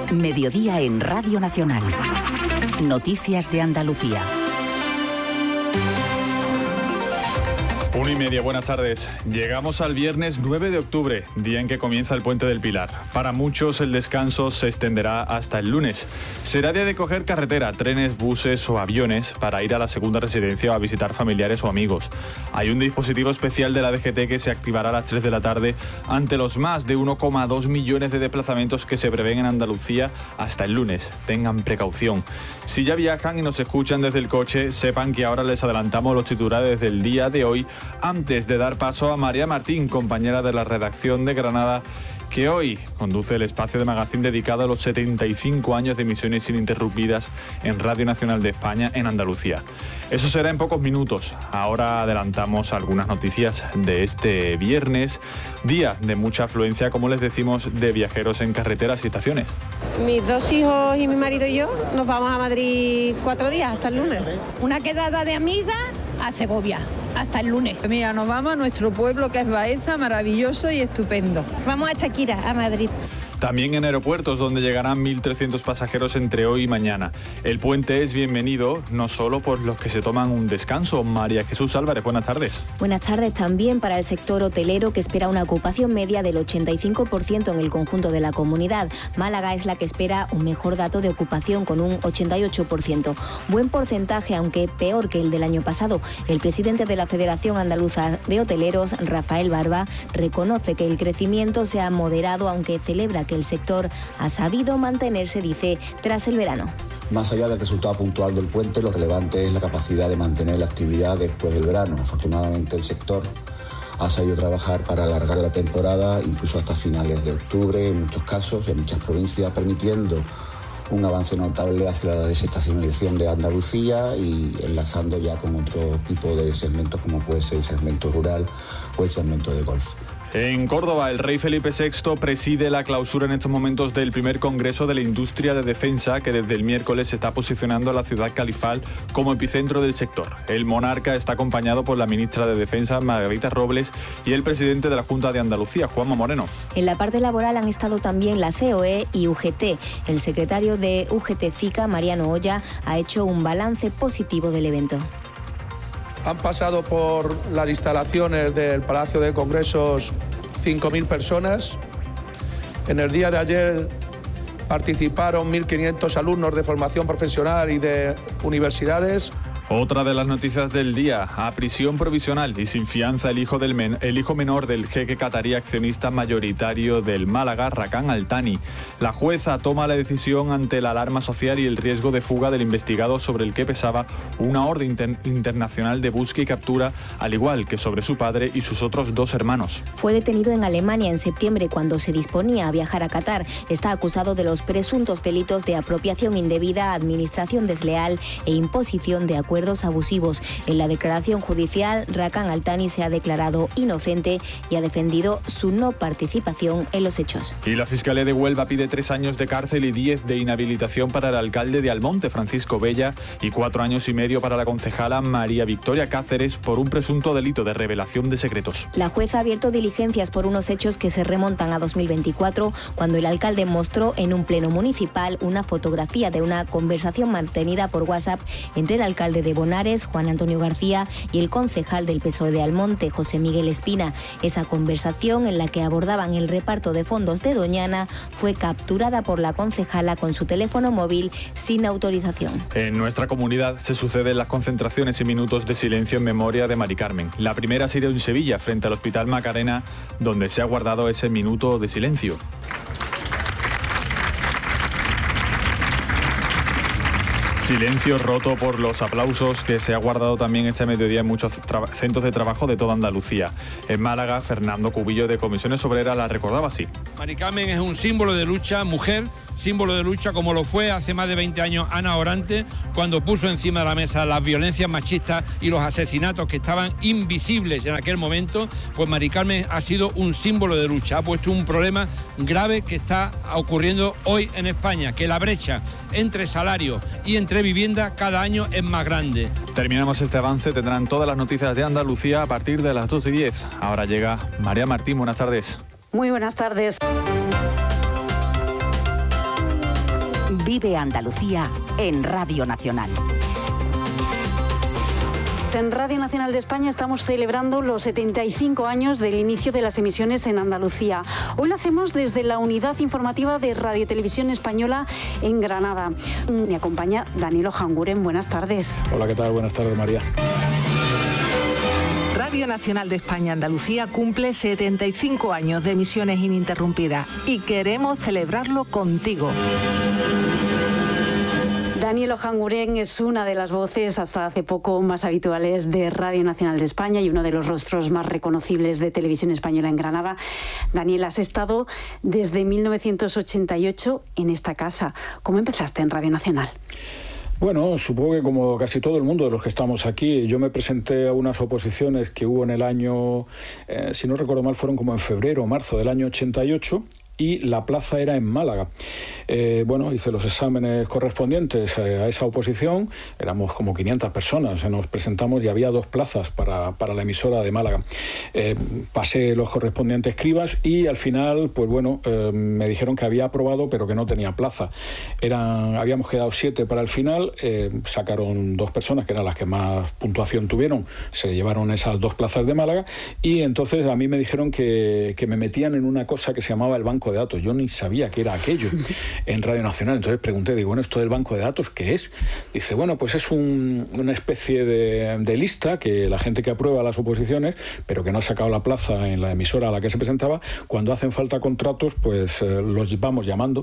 Mediodía en Radio Nacional. Noticias de Andalucía. 1:30, buenas tardes. Llegamos al viernes 9 de octubre, día en que comienza el Puente del Pilar. Para muchos el descanso se extenderá hasta el lunes. Será día de coger carretera, trenes, buses o aviones para ir a la segunda residencia o a visitar familiares o amigos. Hay un dispositivo especial de la DGT que se activará a las 3 de la tarde ante los más de 1,2 millones de desplazamientos que se prevén en Andalucía hasta el lunes. Tengan precaución. Si ya viajan y nos escuchan desde el coche, sepan que ahora les adelantamos los titulares del día de hoy, antes de dar paso a María Martín, compañera de la redacción de Granada, que hoy conduce el espacio de magazine dedicado a los 75 años de emisiones ininterrumpidas en Radio Nacional de España en Andalucía. Eso será en pocos minutos. Ahora adelantamos algunas noticias de este viernes, día de mucha afluencia, como les decimos, de viajeros en carreteras y estaciones. Mis dos hijos y mi marido y yo nos vamos a Madrid 4 días, hasta el lunes. Una quedada de amigas a Segovia, hasta el lunes. Mira, nos vamos a nuestro pueblo, que es Baeza, maravilloso y estupendo. Vamos a Shakira, a Madrid. También en aeropuertos, donde llegarán 1.300 pasajeros entre hoy y mañana. El puente es bienvenido no solo por los que se toman un descanso. María Jesús Álvarez, buenas tardes. Buenas tardes también para el sector hotelero, que espera una ocupación media del 85% en el conjunto de la comunidad. Málaga es la que espera un mejor dato de ocupación, con un 88%. Buen porcentaje, aunque peor que el del año pasado. El presidente de la Federación Andaluza de Hoteleros, Rafael Barba, reconoce que el crecimiento se ha moderado, aunque celebra que el sector ha sabido mantenerse, dice, tras el verano. Más allá del resultado puntual del puente, lo relevante es la capacidad de mantener la actividad después del verano. Afortunadamente, el sector ha sabido trabajar para alargar la temporada, incluso hasta finales de octubre, en muchos casos, en muchas provincias, permitiendo un avance notable hacia la desestacionalización de Andalucía y enlazando ya con otro tipo de segmentos, como puede ser el segmento rural o el segmento de golf. En Córdoba, el rey Felipe VI preside la clausura en estos momentos del primer Congreso de la Industria de Defensa, que desde el miércoles se está posicionando a la ciudad califal como epicentro del sector. El monarca está acompañado por la ministra de Defensa, Margarita Robles, y el presidente de la Junta de Andalucía, Juanma Moreno. En la parte laboral han estado también la COE y UGT. El secretario de UGT-FICA, Mariano Olla, ha hecho un balance positivo del evento. Han pasado por las instalaciones del Palacio de Congresos 5.000 personas. En el día de ayer participaron 1.500 alumnos de formación profesional y de universidades. Otra de las noticias del día: a prisión provisional y sin fianza el hijo menor del jeque catarí accionista mayoritario del Málaga, Rakan Altani. La jueza toma la decisión ante la alarma social y el riesgo de fuga del investigado, sobre el que pesaba una orden internacional de búsqueda y captura, al igual que sobre su padre y sus otros 2 hermanos. Fue detenido en Alemania en septiembre, cuando se disponía a viajar a Qatar. Está acusado de los presuntos delitos de apropiación indebida, administración desleal e imposición de acuerdos abusivos. En la declaración judicial, Rakan Altani se ha declarado inocente y ha defendido su no participación en los hechos. Y la Fiscalía de Huelva pide 3 años de cárcel y 10 de inhabilitación para el alcalde de Almonte, Francisco Bella, y 4 años y medio para la concejala María Victoria Cáceres por un presunto delito de revelación de secretos. La jueza ha abierto diligencias por unos hechos que se remontan a 2024, cuando el alcalde mostró en un pleno municipal una fotografía de una conversación mantenida por WhatsApp entre el alcalde de Bonares, Juan Antonio García, y el concejal del PSOE de Almonte, José Miguel Espina. Esa conversación, en la que abordaban el reparto de fondos de Doñana, fue capturada por la concejala con su teléfono móvil sin autorización. En nuestra comunidad se suceden las concentraciones y minutos de silencio en memoria de Mari Carmen. La primera ha sido en Sevilla, frente al Hospital Macarena, donde se ha guardado ese minuto de silencio. Silencio roto por los aplausos que se ha guardado también este mediodía en muchos centros de trabajo de toda Andalucía. En Málaga, Fernando Cubillo, de Comisiones Obreras, la recordaba así. Mari Carmen es un símbolo de lucha, mujer, símbolo de lucha, como lo fue hace más de 20 años Ana Orante, cuando puso encima de la mesa las violencias machistas y los asesinatos que estaban invisibles en aquel momento. Pues Mari Carmen ha sido un símbolo de lucha, ha puesto un problema grave que está ocurriendo hoy en España, que la brecha entre salarios y entre vivienda cada año es más grande. Terminamos este avance, tendrán todas las noticias de Andalucía a partir de las 2:10. Ahora llega María Martín, buenas tardes. Muy buenas tardes. Vive Andalucía en Radio Nacional. En Radio Nacional de España estamos celebrando los 75 años del inicio de las emisiones en Andalucía. Hoy lo hacemos desde la unidad informativa de Radio Televisión Española en Granada. Me acompaña Daniel Ojanguren. Buenas tardes. Hola, ¿qué tal? Buenas tardes, María. Radio Nacional de España Andalucía cumple 75 años de emisiones ininterrumpidas y queremos celebrarlo contigo. Daniel Ojanguren es una de las voces hasta hace poco más habituales de Radio Nacional de España y uno de los rostros más reconocibles de Televisión Española en Granada. Daniel, has estado desde 1988 en esta casa. ¿Cómo empezaste en Radio Nacional? Bueno, supongo que como casi todo el mundo de los que estamos aquí, yo me presenté a unas oposiciones que hubo en el año, si no recuerdo mal, fueron como en febrero o marzo del año 88, y la plaza era en Málaga. Bueno, hice los exámenes correspondientes a esa oposición, éramos como 500 personas, nos presentamos y había 2 plazas para la emisora de Málaga. Pasé los correspondientes cribas y al final, pues bueno, me dijeron que había aprobado pero que no tenía plaza. Habíamos quedado 7 para el final, sacaron 2 personas que eran las que más puntuación tuvieron, se llevaron esas 2 plazas de Málaga y entonces a mí me dijeron que me metían en una cosa que se llamaba el banco de datos. Yo ni sabía qué era aquello en Radio Nacional. Entonces pregunté, digo, bueno, ¿esto del banco de datos qué es? Dice, bueno, pues es una especie de lista que la gente que aprueba las oposiciones, pero que no ha sacado la plaza en la emisora a la que se presentaba, cuando hacen falta contratos, pues los vamos llamando.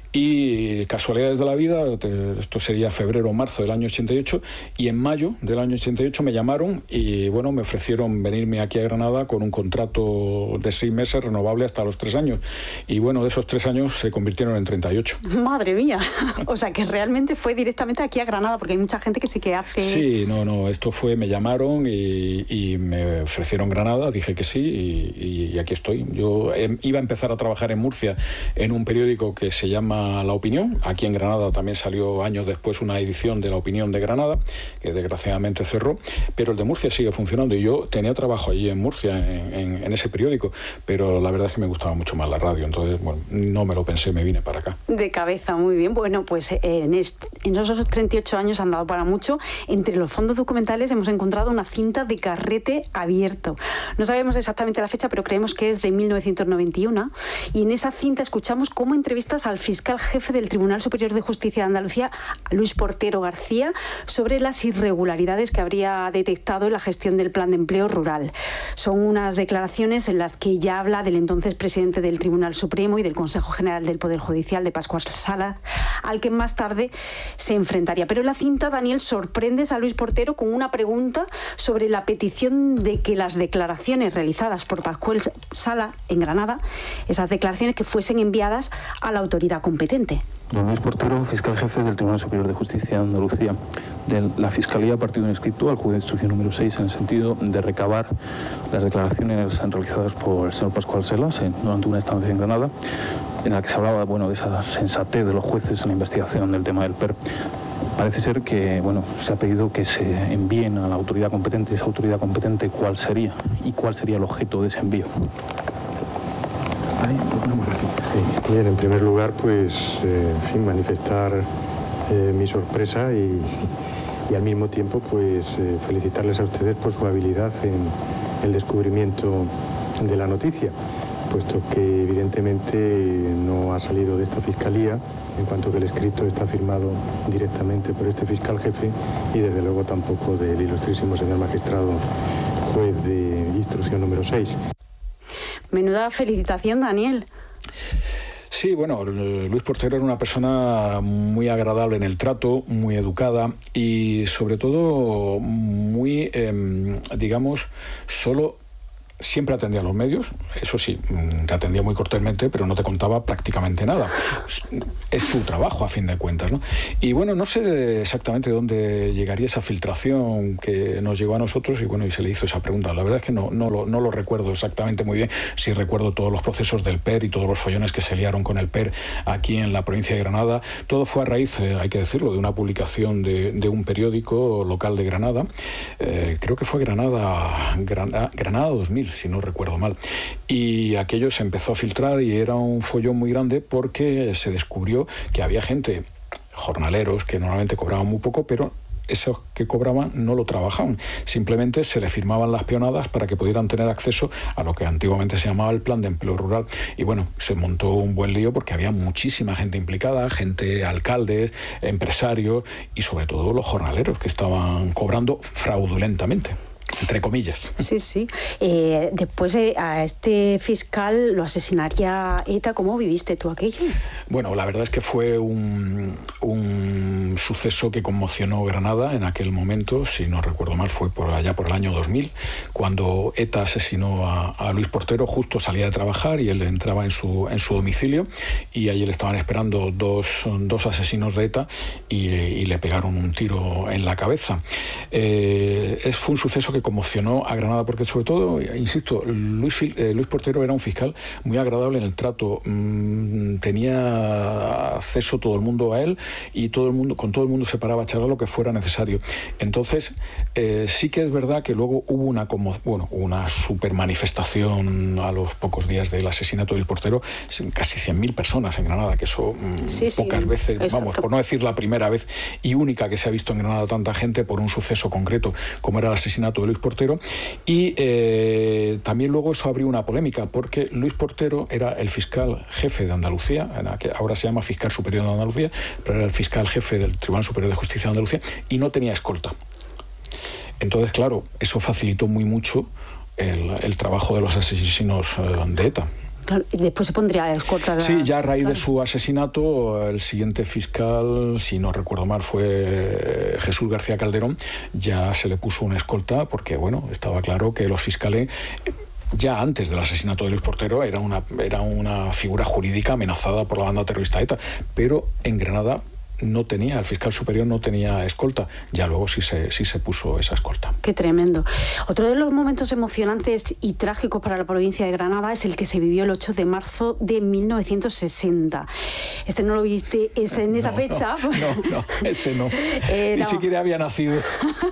Y casualidades de la vida, esto sería febrero o marzo del año 88, y en mayo del año 88 me llamaron y, bueno, me ofrecieron venirme aquí a Granada con un contrato de 6 meses renovable hasta los 3 años. Y bueno, de esos 3 años se convirtieron en 38. Madre mía, o sea que realmente fue directamente aquí a Granada, porque hay mucha gente que sí que hace... Sí, no, esto fue, me llamaron y me ofrecieron Granada, dije que sí y aquí estoy. Yo iba a empezar a trabajar en Murcia en un periódico que se llama La Opinión. Aquí en Granada también salió años después una edición de La Opinión de Granada, que desgraciadamente cerró, pero el de Murcia sigue funcionando y yo tenía trabajo allí en Murcia, en ese periódico, pero la verdad es que me gustaba mucho más la radio, entonces, bueno, no me lo pensé, me vine para acá. De cabeza, muy bien. Bueno, pues en esos 38 años han dado para mucho. Entre los fondos documentales hemos encontrado una cinta de carrete abierto. No sabemos exactamente la fecha, pero creemos que es de 1991. Y en esa cinta escuchamos cómo entrevistas al fiscal jefe del Tribunal Superior de Justicia de Andalucía, Luis Portero García, sobre las irregularidades que habría detectado en la gestión del Plan de Empleo Rural. Son unas declaraciones en las que ya habla del entonces presidente del Tribunal Supremo y del Consejo General del Poder Judicial, de Pascual Sala, al que más tarde se enfrentaría. Pero en la cinta, Daniel, sorprendes a Luis Portero con una pregunta sobre la petición de que las declaraciones realizadas por Pascual Sala en Granada, esas declaraciones que fuesen enviadas a la autoridad competente. Don Luis Portero, fiscal jefe del Tribunal Superior de Justicia de Andalucía. La Fiscalía ha partido un escrito al juez de instrucción número 6 en el sentido de recabar las declaraciones realizadas por el señor Pascual Salas durante una estancia en Granada, en la que se hablaba, bueno, de esa sensatez de los jueces en la investigación del tema del PER. Parece ser que, bueno, se ha pedido que se envíen a la autoridad competente. Esa autoridad competente, ¿cuál sería? ¿Y cuál sería el objeto de ese envío? Sí, bien, en primer lugar, pues, en fin, manifestar mi sorpresa y al mismo tiempo, pues, felicitarles a ustedes por su habilidad en el descubrimiento de la noticia, puesto que evidentemente no ha salido de esta fiscalía, en cuanto que el escrito está firmado directamente por este fiscal jefe y desde luego tampoco del ilustrísimo señor magistrado juez de instrucción número 6. Menuda felicitación, Daniel. Sí, bueno, Luis Portero era una persona muy agradable en el trato, muy educada y sobre todo muy, digamos, solo siempre atendía a los medios, eso sí, te atendía muy cortésmente, pero no te contaba prácticamente nada. Es su trabajo, a fin de cuentas, ¿no? Y bueno, no sé exactamente dónde llegaría esa filtración que nos llegó a nosotros y bueno, y se le hizo esa pregunta. La verdad es que no lo recuerdo exactamente muy bien. Sí recuerdo todos los procesos del PER y todos los follones que se liaron con el PER aquí en la provincia de Granada. Todo fue a raíz, hay que decirlo, de una publicación de un periódico local de Granada. Creo que fue Granada 2000. si no recuerdo mal. Y aquello se empezó a filtrar y era un follón muy grande porque se descubrió que había gente, jornaleros, que normalmente cobraban muy poco, pero esos que cobraban no lo trabajaban, simplemente se les firmaban las peonadas para que pudieran tener acceso a lo que antiguamente se llamaba el Plan de Empleo Rural. Y bueno, se montó un buen lío porque había muchísima gente implicada, gente, alcaldes, empresarios y sobre todo los jornaleros que estaban cobrando fraudulentamente, entre comillas. Sí, sí. Después a este fiscal lo asesinaría ETA. ¿Cómo viviste tú aquello? Bueno, la verdad es que fue un suceso que conmocionó Granada en aquel momento. Si no recuerdo mal, fue por allá por el año 2000, cuando ETA asesinó a Luis Portero. Justo salía de trabajar y él entraba en su domicilio y allí le estaban esperando dos asesinos de ETA y le pegaron un tiro en la cabeza. Fue un suceso que conmocionó a Granada porque, sobre todo, insisto, Luis Portero era un fiscal muy agradable en el trato. Tenía acceso todo el mundo a él y con todo el mundo se paraba a charlar lo que fuera necesario. Entonces, sí que es verdad que luego hubo una super manifestación a los pocos días del asesinato del Portero, casi 100.000 personas en Granada, que eso pocas veces, vamos, por no decir la primera vez y única que se ha visto en Granada tanta gente por un suceso concreto como era el asesinato de Luis Portero. Y también luego eso abrió una polémica porque Luis Portero era el fiscal jefe de Andalucía, que ahora se llama fiscal superior de Andalucía, pero era el fiscal jefe del Tribunal Superior de Justicia de Andalucía y no tenía escolta. Entonces, claro, eso facilitó muy mucho el trabajo de los asesinos de ETA. Claro, y después se pondría escolta. Sí, ya a raíz de su asesinato, el siguiente fiscal, si no recuerdo mal, fue Jesús García Calderón. Ya se le puso una escolta porque, bueno, estaba claro que los fiscales, ya antes del asesinato de Luis Portero, era una figura jurídica amenazada por la banda terrorista ETA, pero en Granada el fiscal superior no tenía escolta. Ya luego sí se puso esa escolta. Qué tremendo. Otro de los momentos emocionantes y trágicos para la provincia de Granada es el que se vivió el 8 de marzo de 1960. Este no lo viste en esa fecha. No, ese no. Ni siquiera había nacido.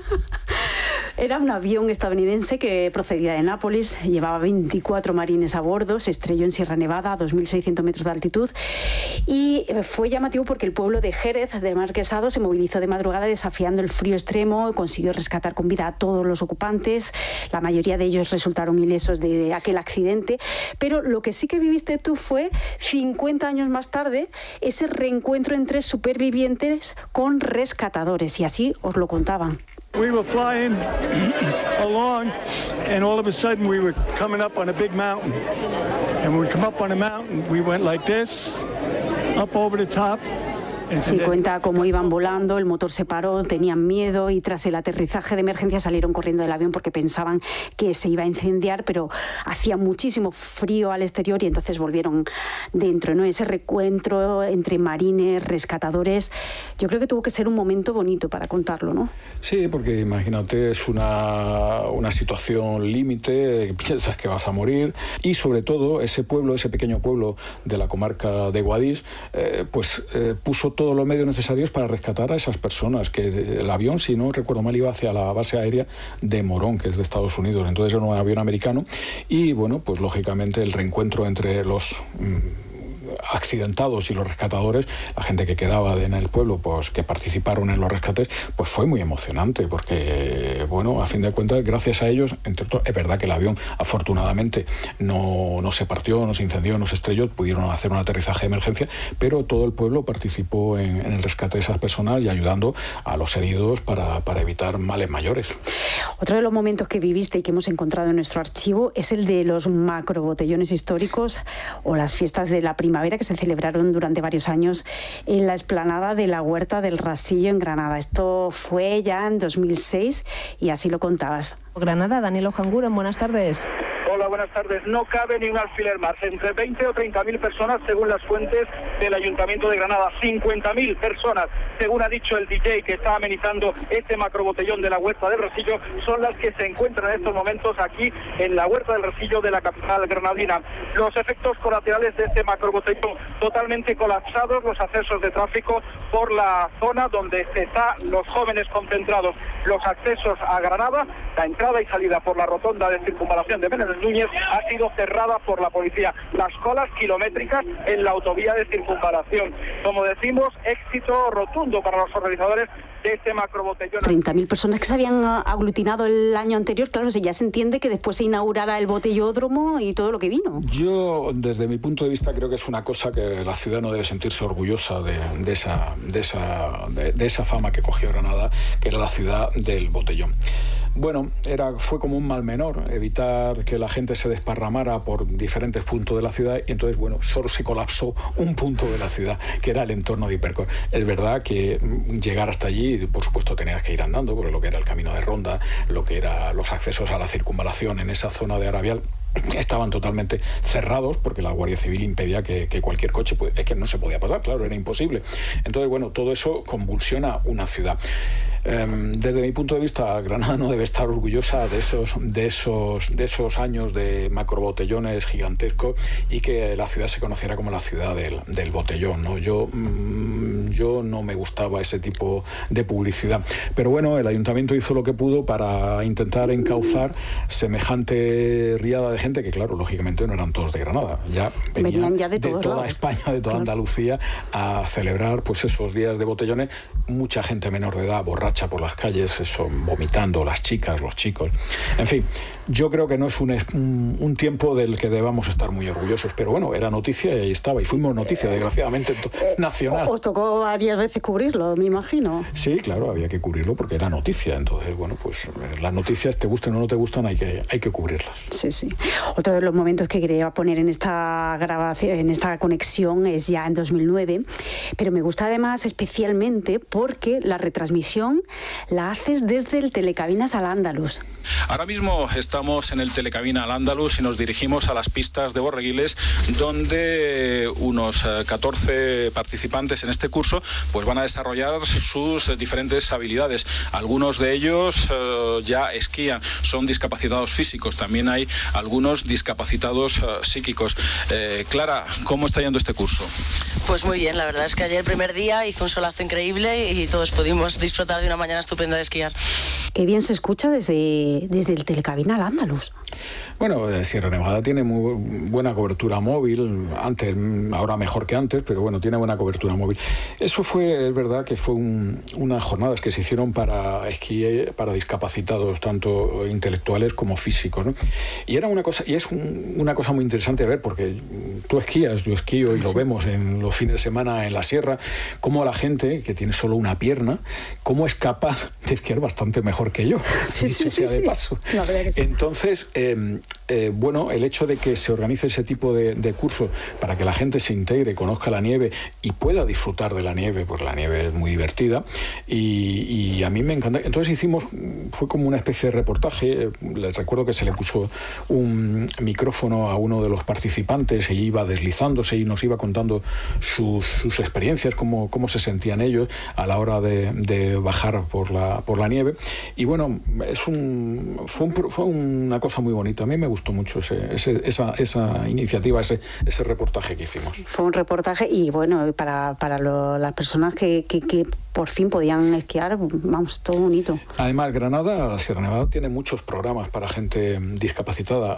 Era un avión estadounidense que procedía de Nápoles, llevaba 24 marines a bordo, se estrelló en Sierra Nevada a 2.600 metros de altitud y fue llamativo porque el pueblo de Jerez de Marquesado se movilizó de madrugada desafiando el frío extremo, consiguió rescatar con vida a todos los ocupantes, la mayoría de ellos resultaron ilesos de aquel accidente, pero lo que sí que viviste tú fue 50 años más tarde ese reencuentro entre supervivientes con rescatadores y así os lo contaban. We were flying along, and all of a sudden we were coming up on a big mountain. And when we come up on a mountain, we went like this, up over the top. Se cuenta cómo iban volando, el motor se paró, tenían miedo y tras el aterrizaje de emergencia salieron corriendo del avión porque pensaban que se iba a incendiar, pero hacía muchísimo frío al exterior y entonces volvieron dentro, ¿no? Ese reencuentro entre marines, rescatadores, yo creo que tuvo que ser un momento bonito para contarlo, ¿no? Sí, porque imagínate, es una situación límite, piensas que vas a morir y sobre todo ese pequeño pueblo de la comarca de Guadix, puso todos los medios necesarios para rescatar a esas personas, que el avión, si no recuerdo mal, iba hacia la base aérea de Morón, que es de Estados Unidos, entonces era un avión americano y bueno, pues lógicamente el reencuentro entre los accidentados y los rescatadores, la gente que quedaba en el pueblo, pues que participaron en los rescates, pues fue muy emocionante porque, bueno, a fin de cuentas, gracias a ellos, entre otros, es verdad que el avión afortunadamente no se partió, no se incendió, no se estrelló, pudieron hacer un aterrizaje de emergencia, pero todo el pueblo participó en el rescate de esas personas y ayudando a los heridos para evitar males mayores. Otro de los momentos que viviste y que hemos encontrado en nuestro archivo es el de los macrobotellones históricos o las fiestas de la primavera que se celebraron durante varios años en la explanada de la Huerta del Rasillo en Granada. Esto fue ya en 2006 y así lo contabas. Granada, Daniel Ojanguren, buenas tardes. Hola, buenas tardes. No cabe ni un alfiler más. Entre 20 o 30.000 personas, según las fuentes del Ayuntamiento de Granada. 50.000 personas, según ha dicho el DJ que está amenizando este macrobotellón de la Huerta del Rasillo, son las que se encuentran en estos momentos aquí en la Huerta del Rasillo de la capital granadina. Los efectos colaterales de este macrobotellón, totalmente colapsados los accesos de tráfico por la zona donde están los jóvenes concentrados, los accesos a Granada, La entrada y salida por la rotonda de circunvalación de Menéndez Núñez ha sido cerrada por la policía. Las colas kilométricas en la autovía de circunvalación. Como decimos, éxito rotundo para los organizadores de este macrobotellón. 30.000 personas que se habían aglutinado el año anterior, claro, ya se entiende que después se inaugurara el botellódromo y todo lo que vino. Yo, desde mi punto de vista, creo que es una cosa que la ciudad no debe sentirse orgullosa de esa fama que cogió Granada, que era la ciudad del botellón. Bueno, fue como un mal menor, evitar que la gente se desparramara por diferentes puntos de la ciudad, y entonces, bueno, solo se colapsó un punto de la ciudad, que era el entorno de Hipercor. Es verdad que llegar hasta allí, por supuesto, tenías que ir andando, porque lo que era el camino de Ronda, lo que era los accesos a la circunvalación en esa zona de Arabial, estaban totalmente cerrados porque la Guardia Civil impedía que cualquier coche, pues, es que no se podía pasar, claro, era imposible. Entonces, bueno, todo eso convulsiona una ciudad. Desde mi punto de vista, Granada no debe estar orgullosa de esos años de macrobotellones gigantescos y que la ciudad se conociera como la ciudad del botellón, ¿no? Yo no me gustaba ese tipo de publicidad. Pero bueno, el ayuntamiento hizo lo que pudo para intentar encauzar semejante riada de gente que, claro, lógicamente no eran todos de Granada. Ya venían ya de toda España, de toda Andalucía, a celebrar pues esos días de botellones. Mucha gente menor de edad, borracha por las calles, vomitando, las chicas, los chicos. En fin, yo creo que no es un tiempo del que debamos estar muy orgullosos, pero bueno, era noticia y ahí estaba, y fuimos noticia, desgraciadamente, nacional. Os tocó varias veces cubrirlo, me imagino. Sí, claro, había que cubrirlo porque era noticia, entonces, bueno, pues las noticias, te gusten o no te gustan, hay que cubrirlas. Sí, sí. Otro de los momentos que quería poner en esta grabación, en esta conexión, es ya en 2009, pero me gusta además especialmente porque la retransmisión la haces desde el Telecabinas Al-Ándalus. Ahora mismo estamos en el Telecabina Al-Ándalus y nos dirigimos a las pistas de Borreguiles, donde unos 14 participantes en este curso pues van a desarrollar sus diferentes habilidades. Algunos de ellos ya esquían, son discapacitados físicos, también hay algunos discapacitados psíquicos. Clara, ¿cómo está yendo este curso? Pues muy bien, la verdad es que ayer, el primer día, hizo un solazo increíble y todos pudimos disfrutar de una mañana estupenda de esquiar. Qué bien se escucha desde el Telecabina Al-Ándalus. Bueno, Sierra Nevada tiene muy buena cobertura móvil, ahora mejor que antes, pero bueno, tiene buena cobertura móvil. Eso es verdad que fue unas jornadas que se hicieron para esquí, para discapacitados, tanto intelectuales como físicos, ¿no? Y era una cosa, y es una cosa muy interesante de ver, porque tú esquías, yo esquío y lo vemos en los fines de semana en la sierra, cómo la gente que tiene solo una pierna, cómo es capaz de esquiar bastante mejor que yo, dicho sea de paso. Entonces, bueno, el hecho de que se organice ese tipo de cursos para que la gente se integre, conozca la nieve y pueda disfrutar de la nieve, porque la nieve es muy divertida, y a mí me encanta. Entonces fue como una especie de reportaje. Les recuerdo que se le puso un micrófono a uno de los participantes y iba deslizándose y nos iba contando sus experiencias, cómo se sentían ellos a la hora de bajar por la nieve. Y bueno, fue una cosa muy bonita. A mí me gustó mucho esa iniciativa, ese reportaje que hicimos. Fue un reportaje y bueno, para las personas que por fin podían esquiar, vamos, todo bonito. Además, Granada, la Sierra Nevada, tiene muchos programas para gente discapacitada.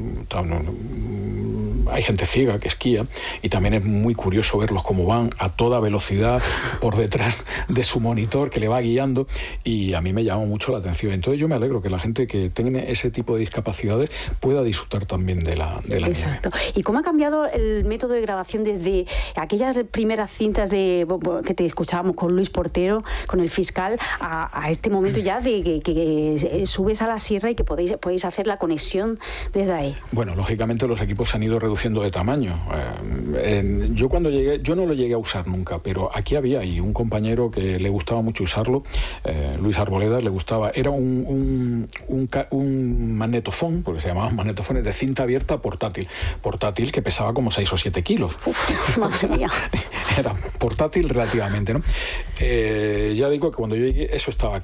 Hay gente ciega que esquía y también es muy curioso verlos cómo van a toda velocidad por detrás de su monitor que le va guiando, y a mí me llamó mucho la atención. Entonces yo me alegro que la gente que tiene ese tipo de discapacidades pueda disfrutar también de la Exacto. nieve. ¿Y cómo ha cambiado el método de grabación desde aquellas primeras cintas que te escuchábamos con Luis Portero, con el fiscal, a este momento ya de que subes a la sierra y que podéis hacer la conexión desde ahí? Bueno, lógicamente los equipos se han ido reduciendo de tamaño. Yo cuando llegué, yo no lo llegué a usar nunca, pero aquí había un compañero que le gustaba mucho usarlo, Luis Arboledas, le gustaba. Era un magnetofón, porque se llamaban magnetofones de cinta abierta portátil, que pesaba como 6 o 7 kilos. Uf, madre mía. Era portátil relativamente, ¿no? Ya digo que cuando yo llegué eso estaba aquí.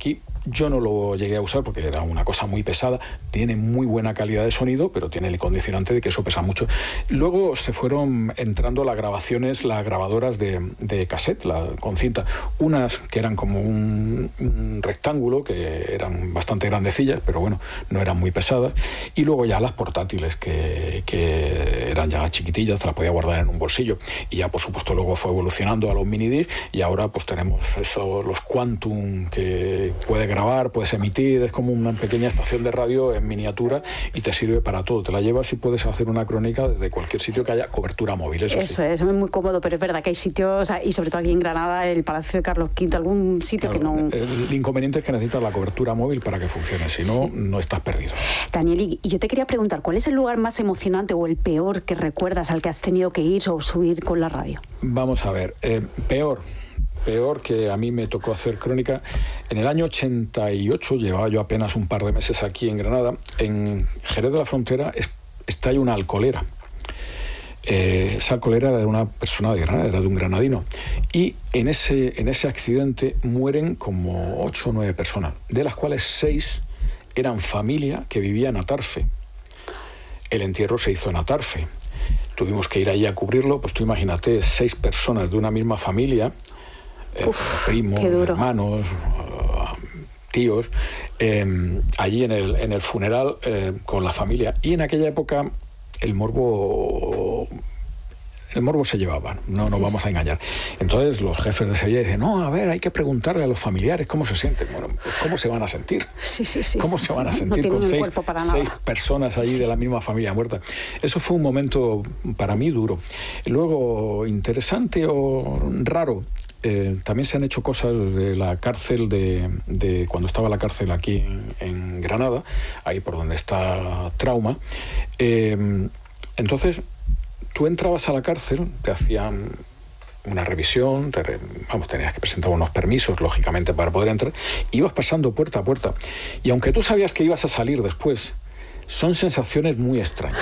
Yo no lo llegué a usar porque era una cosa muy pesada. Tiene muy buena calidad de sonido, pero tiene el condicionante de que eso pesa mucho. Luego se fueron entrando las grabadoras de cassette, con cinta. Unas que eran como un rectángulo, que eran bastante grandecillas, pero bueno, no eran muy pesadas. Y luego ya las portátiles, que eran ya chiquitillas, te las podía guardar en un bolsillo. Y ya, por supuesto, luego fue evolucionando a los minidisc, y ahora pues tenemos los Quantum, que puedes grabar, puedes emitir, es como una pequeña estación de radio en miniatura y te sirve para todo. Te la llevas y puedes hacer una crónica desde cualquier sitio que haya cobertura móvil. Eso sí. Es muy cómodo, pero es verdad que hay sitios, y sobre todo aquí en Granada, el Palacio de Carlos V, algún sitio que no... El inconveniente es que necesitas la cobertura móvil para que funcione, si no, no estás perdido. Daniel, y yo te quería preguntar, ¿cuál es el lugar más emocionante o el peor que recuerdas al que has tenido que ir o subir con la radio? Vamos a ver, peor que a mí me tocó hacer crónica. En el año 88, llevaba yo apenas un par de meses aquí en Granada, en Jerez de la Frontera estalla una alcoholera. Esa alcoholera era de una persona de Granada, era de un granadino. Y en ese accidente mueren como 8 o 9 personas, de las cuales 6 eran familia que vivía en Atarfe. El entierro se hizo en Atarfe. Tuvimos que ir allí a cubrirlo, pues tú imagínate, 6 personas de una misma familia, primos, hermanos, tíos, allí en el funeral con la familia. Y en aquella época el morbo se llevaba, no nos vamos a engañar. Entonces los jefes de Sevilla dicen, no, a ver, hay que preguntarle a los familiares cómo se sienten. Bueno, pues ¿cómo se van a sentir? Sí. ¿Cómo se van a sentir con 6 personas allí de la misma familia muerta? Eso fue un momento para mí duro. Luego, interesante o raro, también se han hecho cosas desde la cárcel de cuando estaba la cárcel aquí en Granada, ahí por donde está Trauma. Entonces, tú entrabas a la cárcel, te hacían una revisión, tenías que presentar unos permisos, lógicamente, para poder entrar, ibas pasando puerta a puerta. Y aunque tú sabías que ibas a salir después, son sensaciones muy extrañas.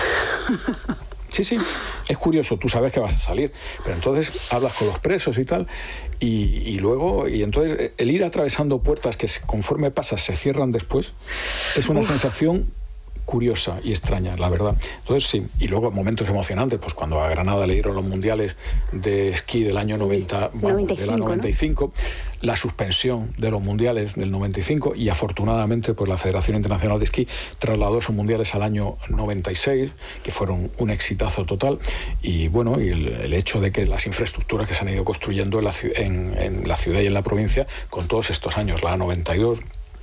Sí, es curioso, tú sabes que vas a salir, pero entonces hablas con los presos y tal, y entonces el ir atravesando puertas que conforme pasas se cierran después, es una sensación curiosa y extraña, la verdad. Entonces sí, y luego momentos emocionantes, pues cuando a Granada le dieron los mundiales de esquí del año 95, ¿no? La suspensión de los mundiales del 95, y afortunadamente pues la Federación Internacional de Esquí trasladó esos mundiales al año 96, que fueron un exitazo total. Y bueno, y el hecho de que las infraestructuras que se han ido construyendo en la ciudad y en la provincia con todos estos años, la A92,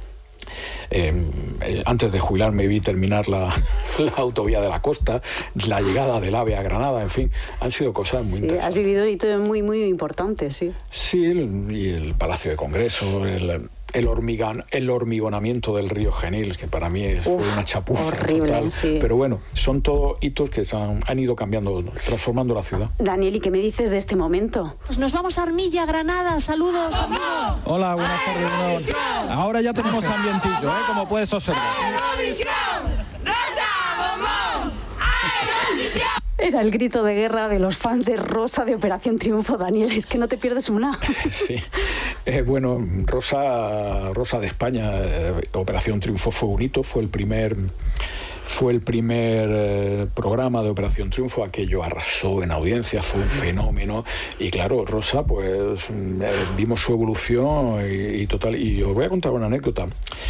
antes de jubilarme vi terminar la autovía de la costa, la llegada del AVE a Granada, en fin, han sido cosas muy interesantes. Has vivido hitos muy, muy importantes, sí. Sí, y el Palacio de Congresos, el hormigonamiento del río Genil, que para mí fue una chapuza horrible, total. Sí. Pero bueno, son todos hitos que han ido cambiando, transformando la ciudad. Daniel, ¿y qué me dices de este momento? Pues nos vamos a Armilla, Granada. Saludos, amigos. Hola, buenas tardes. Ahora ya tenemos ambientillo, como puedes observar. Era el grito de guerra de los fans de Rosa de Operación Triunfo, Daniel, es que no te pierdes una. Sí, bueno, Rosa de España, Operación Triunfo fue un hito, fue el primer programa de Operación Triunfo, aquello arrasó en audiencia, fue un fenómeno, y claro, Rosa, pues vimos su evolución y total. Y os voy a contar una anécdota,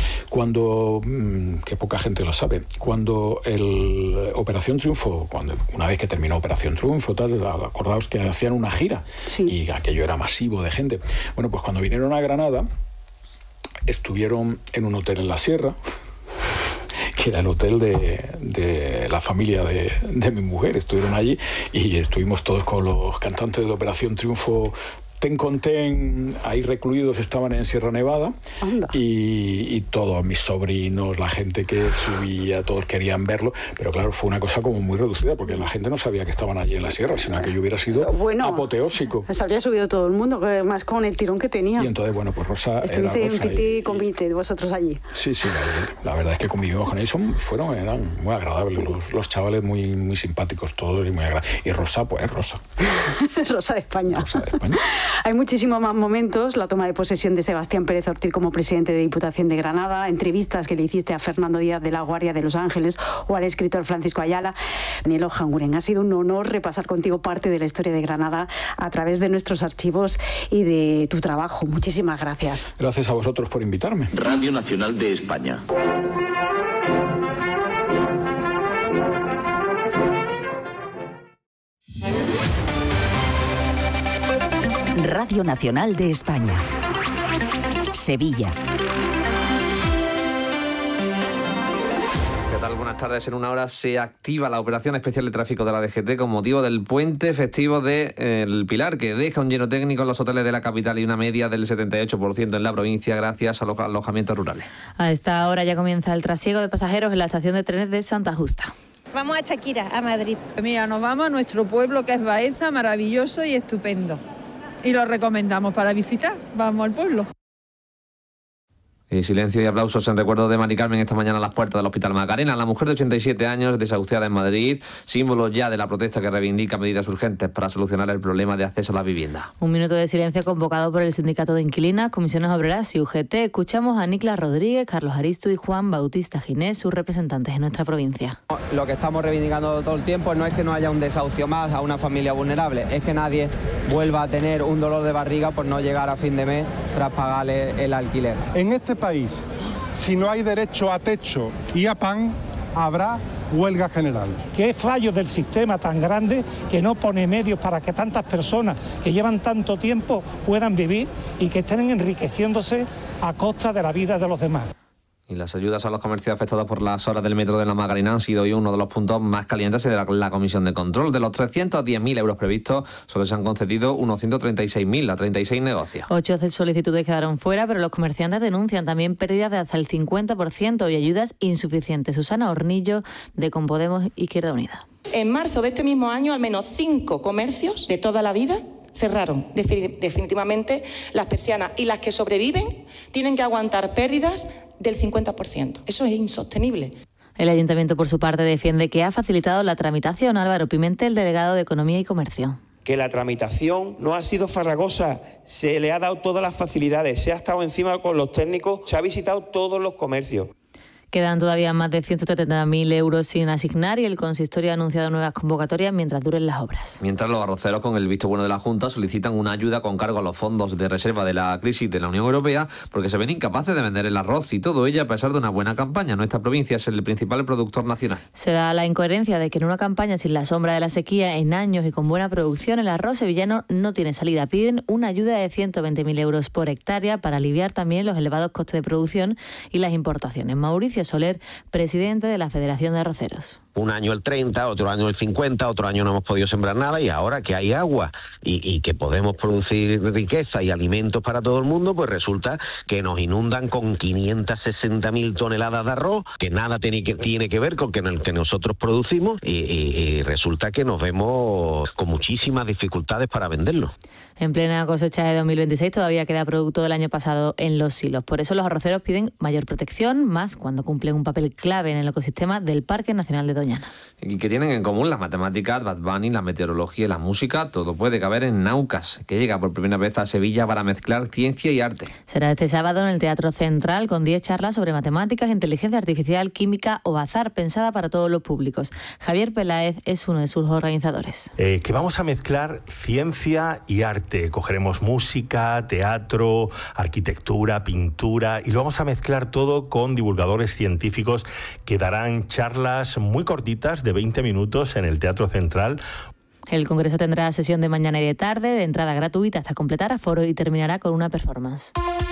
que poca gente lo sabe, cuando Operación Triunfo, una vez que terminó Operación Triunfo, acordaos que hacían una gira, y aquello era masivo de gente. Bueno, pues cuando vinieron a Granada, estuvieron en un hotel en la Sierra, que era el hotel de la familia de mi mujer. Estuvieron allí y estuvimos todos con los cantantes de Operación Triunfo. Ten con ten, ahí recluidos, estaban en Sierra Nevada, y todos mis sobrinos, la gente que subía, todos querían verlo, pero claro, fue una cosa como muy reducida, porque la gente no sabía que estaban allí en la sierra, sino que yo hubiera sido apoteósico. Se habría subido todo el mundo, más con el tirón que tenía. Y entonces, bueno, pues Rosa... Estuviste en petit comité vosotros allí. Sí, la verdad es que convivimos con ellos, eran muy agradables, los chavales muy simpáticos todos y muy agradables. Y Rosa, pues Rosa. Rosa de España. Rosa de España. Hay muchísimos más momentos, la toma de posesión de Sebastián Pérez Ortiz como presidente de Diputación de Granada, entrevistas que le hiciste a Fernando Díaz de la Guardia de Los Ángeles o al escritor Francisco Ayala. Daniel Ojanguren, ha sido un honor repasar contigo parte de la historia de Granada a través de nuestros archivos y de tu trabajo. Muchísimas gracias. Gracias a vosotros por invitarme. Radio Nacional de España. Radio Nacional de España. Sevilla. ¿Qué tal? Buenas tardes. En una hora se activa la operación especial de tráfico de la DGT con motivo del puente festivo del Pilar, que deja un lleno técnico en los hoteles de la capital y una media del 78% en la provincia gracias a los alojamientos rurales. A esta hora ya comienza el trasiego de pasajeros en la estación de trenes de Santa Justa. Vamos a Shakira, a Madrid. Mira, nos vamos a nuestro pueblo que es Baeza, maravilloso y estupendo. Y lo recomendamos para visitar. Vamos al pueblo. Silencio y aplausos en recuerdo de Mari Carmen esta mañana a las puertas del Hospital Macarena. La mujer de 87 años desahuciada en Madrid, símbolo ya de la protesta que reivindica medidas urgentes para solucionar el problema de acceso a la vivienda. Un minuto de silencio convocado por el Sindicato de Inquilinas, Comisiones Obreras y UGT. Escuchamos a Nicla Rodríguez, Carlos Aristo y Juan Bautista Ginés, sus representantes en nuestra provincia. Lo que estamos reivindicando todo el tiempo no es que no haya un desahucio más a una familia vulnerable, es que nadie vuelva a tener un dolor de barriga por no llegar a fin de mes tras pagarle el alquiler. En este país, si no hay derecho a techo y a pan, habrá huelga general. Qué fallo del sistema tan grande que no pone medios para que tantas personas que llevan tanto tiempo puedan vivir y que estén enriqueciéndose a costa de la vida de los demás. Y las ayudas a los comercios afectados por las horas del metro de la Macarena han sido hoy uno de los puntos más calientes de la Comisión de Control. De los 310.000 euros previstos, solo se han concedido unos 136.000 a 36 negocios. 8 solicitudes quedaron fuera, pero los comerciantes denuncian también pérdidas de hasta el 50% y ayudas insuficientes. Susana Hornillo, de Compodemos Izquierda Unida. En marzo de este mismo año, al menos 5 comercios de toda la vida cerraron definitivamente las persianas, y las que sobreviven tienen que aguantar pérdidas del 50%. Eso es insostenible. El Ayuntamiento, por su parte, defiende que ha facilitado la tramitación. Álvaro Pimentel, delegado de Economía y Comercio. Que la tramitación no ha sido farragosa, se le ha dado todas las facilidades, se ha estado encima con los técnicos, se ha visitado todos los comercios. Quedan todavía más de 170.000 euros sin asignar y el consistorio ha anunciado nuevas convocatorias mientras duren las obras. Mientras los arroceros, con el visto bueno de la Junta, solicitan una ayuda con cargo a los fondos de reserva de la crisis de la Unión Europea porque se ven incapaces de vender el arroz, y todo ello a pesar de una buena campaña. Nuestra provincia es el principal productor nacional. Se da la incoherencia de que en una campaña sin la sombra de la sequía en años y con buena producción, el arroz sevillano no tiene salida. Piden una ayuda de 120.000 euros por hectárea para aliviar también los elevados costes de producción y las importaciones. Mauricio Soler, presidente de la Federación de Arroceros. Un año el 30, otro año el 50, otro año no hemos podido sembrar nada, y ahora que hay agua y que podemos producir riqueza y alimentos para todo el mundo, pues resulta que nos inundan con 560.000 toneladas de arroz, que nada tiene que ver con que nosotros producimos, y resulta que nos vemos con muchísimas dificultades para venderlo. En plena cosecha de 2026 todavía queda producto del año pasado en los silos. Por eso los arroceros piden mayor protección, más cuando cumplen un papel clave en el ecosistema del Parque Nacional de Doñana. Y que tienen en común las matemáticas, Bad Bunny, la meteorología y la música. Todo puede caber en Naucas, que llega por primera vez a Sevilla para mezclar ciencia y arte. Será este sábado en el Teatro Central con 10 charlas sobre matemáticas, inteligencia artificial, química o azar, pensada para todos los públicos. Javier Peláez es uno de sus organizadores. Que vamos a mezclar ciencia y arte. Cogeremos música, teatro, arquitectura, pintura, y lo vamos a mezclar todo con divulgadores científicos que darán charlas muy cortitas de 20 minutos en el Teatro Central. El congreso tendrá sesión de mañana y de tarde, de entrada gratuita hasta completar aforo, y terminará con una performance.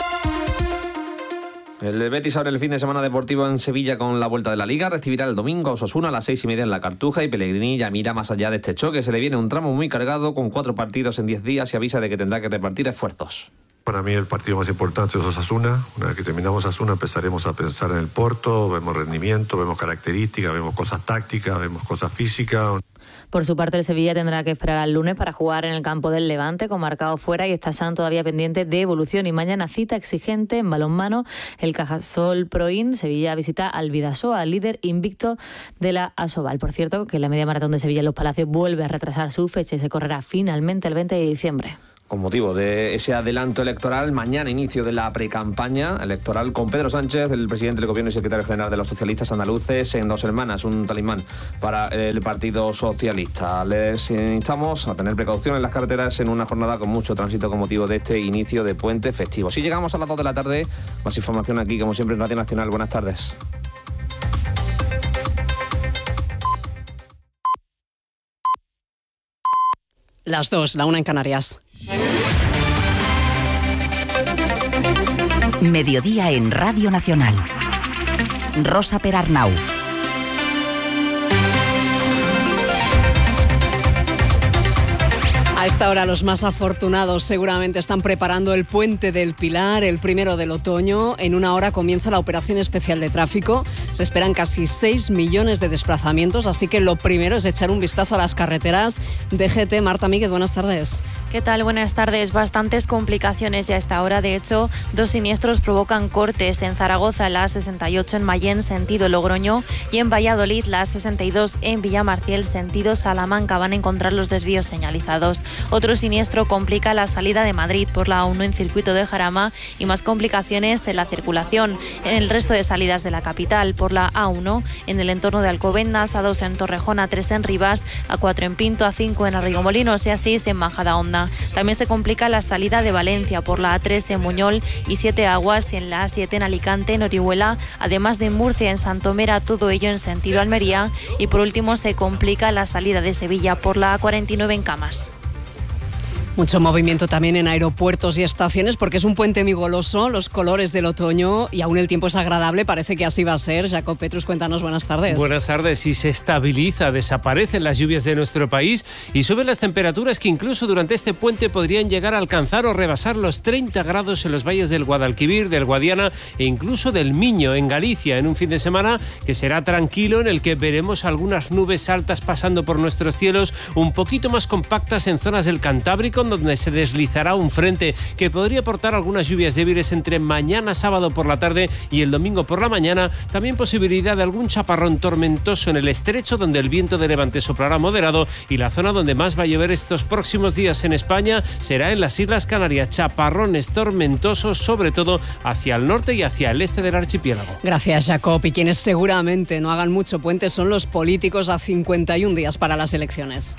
El Betis abre el fin de semana deportivo en Sevilla con la vuelta de la Liga. Recibirá el domingo a Osasuna a las 6:30 en la Cartuja, y Pellegrini ya mira más allá de este choque. Se le viene un tramo muy cargado con 4 partidos en 10 días y avisa de que tendrá que repartir esfuerzos. Para mí el partido más importante es Osasuna. Una vez que terminamos Osasuna empezaremos a pensar en el Porto, vemos rendimiento, vemos características, vemos cosas tácticas, vemos cosas físicas. Por su parte, el Sevilla tendrá que esperar al lunes para jugar en el campo del Levante, con Marcao fuera y Estasán todavía pendiente de evolución. Y mañana cita exigente en balonmano, el Cajasol Proin. Sevilla visita al Bidasoa, líder invicto de la Asobal. Por cierto, que la media maratón de Sevilla en Los Palacios vuelve a retrasar su fecha y se correrá finalmente el 20 de diciembre. con motivo de ese adelanto electoral. Mañana inicio de la precampaña electoral con Pedro Sánchez, el presidente del Gobierno y secretario general de los socialistas andaluces, en Dos Hermanas, un talismán para el Partido Socialista. Les instamos a tener precaución en las carreteras en una jornada con mucho tránsito con motivo de este inicio de puente festivo. Si llegamos a las 2 de la tarde, más información aquí, como siempre, en Radio Nacional. Buenas tardes. Las 2, la 1 en Canarias. Mediodía en Radio Nacional. Rosa Perarnau. A esta hora los más afortunados seguramente están preparando el puente del Pilar, el primero del otoño. En una hora comienza la operación especial de tráfico. Se esperan casi 6 millones de desplazamientos, así que lo primero es echar un vistazo a las carreteras. DGT, Marta Míguez, buenas tardes. ¿Qué tal? Buenas tardes. Bastantes complicaciones ya a esta hora. De hecho, 2 siniestros provocan cortes en Zaragoza, la A68 en Mayén, sentido Logroño, y en Valladolid, la A62 en Villamarciel, sentido Salamanca. Van a encontrar los desvíos señalizados. Otro siniestro complica la salida de Madrid por la A1 en circuito de Jarama y más complicaciones en la circulación en el resto de salidas de la capital, por la A1 en el entorno de Alcobendas, A2 en Torrejón, A3 en Rivas, A4 en Pinto, A5 en Arrigomolinos y A6 en Majadahonda. También se complica la salida de Valencia por la A3 en Muñol y 7 Aguas, y en la A7 en Alicante, en Orihuela, además de Murcia, en Santomera, todo ello en sentido Almería. Y por último se complica la salida de Sevilla por la A49 en Camas. Mucho movimiento también en aeropuertos y estaciones porque es un puente muy goloso, los colores del otoño y aún el tiempo es agradable, parece que así va a ser. Jacob Petrus, cuéntanos, buenas tardes. Buenas tardes. Y se estabiliza, desaparecen las lluvias de nuestro país y suben las temperaturas que incluso durante este puente podrían llegar a alcanzar o rebasar los 30 grados en los valles del Guadalquivir, del Guadiana e incluso del Miño en Galicia, en un fin de semana que será tranquilo, en el que veremos algunas nubes altas pasando por nuestros cielos, un poquito más compactas en zonas del Cantábrico, donde se deslizará un frente que podría aportar algunas lluvias débiles entre mañana sábado por la tarde y el domingo por la mañana. También posibilidad de algún chaparrón tormentoso en el estrecho, donde el viento de levante soplará moderado, y la zona donde más va a llover estos próximos días en España será en las Islas Canarias. Chaparrones tormentosos, sobre todo hacia el norte y hacia el este del archipiélago. Gracias, Jacob. Y quienes seguramente no hagan mucho puente son los políticos a 51 días para las elecciones.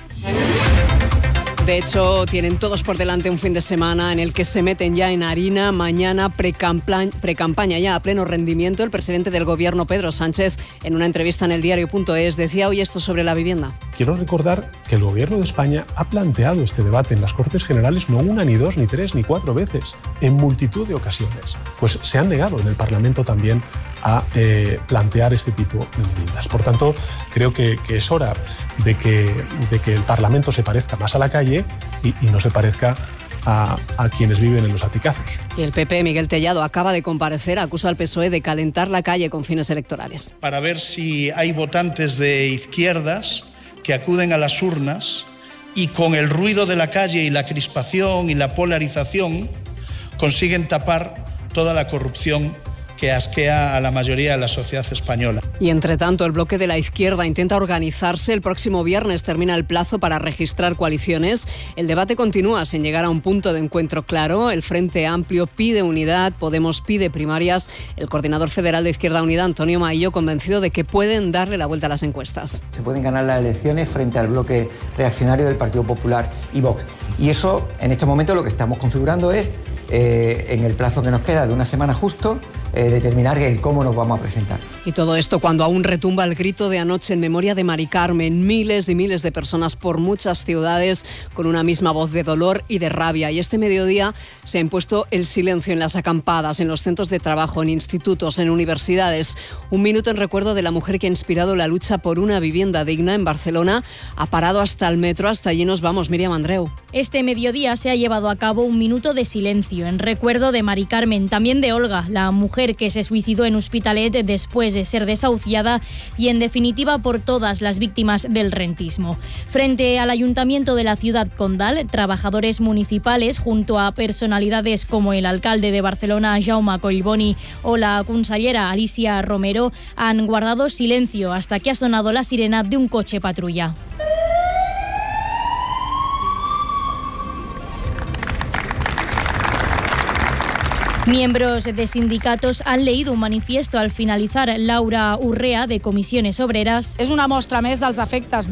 De hecho, tienen todos por delante un fin de semana en el que se meten ya en harina. Mañana precampaña ya a pleno rendimiento. El presidente del Gobierno, Pedro Sánchez, en una entrevista en el diario.es, decía hoy esto sobre la vivienda. Quiero recordar que el Gobierno de España ha planteado este debate en las Cortes Generales no 1, ni 2, ni 3, ni 4 veces, en multitud de ocasiones. Pues se han negado en el Parlamento también a plantear este tipo de medidas. Por tanto, creo que es hora de que el Parlamento se parezca más a la calle y no se parezca a quienes viven en los aticazos. Y el PP, Miguel Tellado, acaba de comparecer, acusa al PSOE de calentar la calle con fines electorales. Para ver si hay votantes de izquierdas que acuden a las urnas y con el ruido de la calle y la crispación y la polarización consiguen tapar toda la corrupción que asquea a la mayoría de la sociedad española. Y entre tanto, el bloque de la izquierda intenta organizarse. El próximo viernes termina el plazo para registrar coaliciones. El debate continúa sin llegar a un punto de encuentro claro. El Frente Amplio pide unidad, Podemos pide primarias. El coordinador federal de Izquierda Unida, Antonio Maillo, convencido de que pueden darle la vuelta a las encuestas. Se pueden ganar las elecciones frente al bloque reaccionario del Partido Popular y Vox. Y eso, en este momento, lo que estamos configurando es, en el plazo que nos queda de una semana justo, determinar el cómo nos vamos a presentar. Y todo esto cuando aún retumba el grito de anoche en memoria de Mari Carmen. Miles y miles de personas por muchas ciudades con una misma voz de dolor y de rabia. Y este mediodía se ha impuesto el silencio en las acampadas, en los centros de trabajo, en institutos, en universidades. Un minuto en recuerdo de la mujer que ha inspirado la lucha por una vivienda digna en Barcelona. Ha parado hasta el metro, hasta allí nos vamos, Miriam Andreu. Este mediodía se ha llevado a cabo un minuto de silencio en recuerdo de Mari Carmen, también de Olga, la mujer que se suicidó en Hospitalet después de ser desahuciada, y en definitiva por todas las víctimas del rentismo. Frente al Ayuntamiento de la ciudad condal, trabajadores municipales junto a personalidades como el alcalde de Barcelona, Jaume Collboni, o la consellera Alicia Romero han guardado silencio hasta que ha sonado la sirena de un coche patrulla. Miembros de sindicatos han leído un manifiesto al finalizar. Laura Urrea, de Comisiones Obreras. És una mostra més dels efectes